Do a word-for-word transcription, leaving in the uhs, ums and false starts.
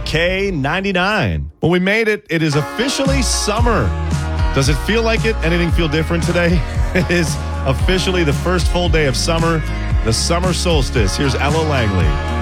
K ninety-nine. Well, we made it. It is officially summer. Does it feel like it? Anything feel different today? It is officially the first full day of summer, the summer solstice. Here's Ella Langley.